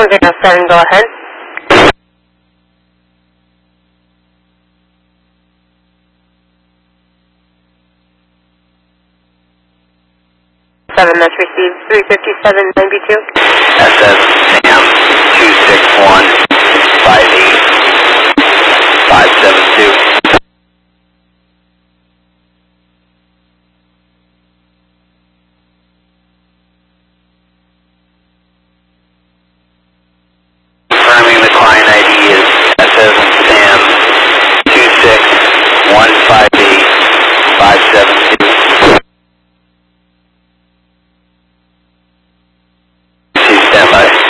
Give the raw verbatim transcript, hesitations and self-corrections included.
one zero seven, go ahead. seven, that's received three fifty-seven ninety-two. S S Sam two six one five eight five seven two.